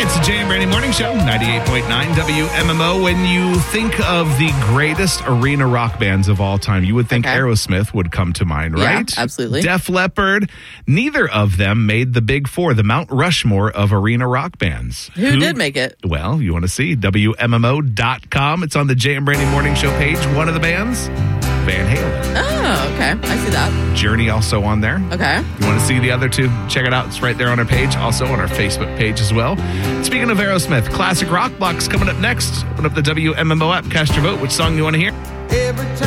It's the Jay and Brandy Morning Show, 98.9 WMMO. When you think of the greatest arena rock bands of all time, you would think Aerosmith would come to mind, right? Yeah, absolutely. Def Leppard, neither of them made the Big Four, the Mount Rushmore of arena rock bands. Who did make it? Well, you want to see WMMO.com. It's on the Jay and Brandy Morning Show page. One of the bands, Van Halen. Oh, okay. I see that. Journey also on there. Okay. You want to see the other two? Check it out. It's right there on our page. Also on our Facebook page as well. Speaking of Aerosmith, classic rock blocks coming up next. Open up the WMMO app. Cast your vote. Which song you want to hear?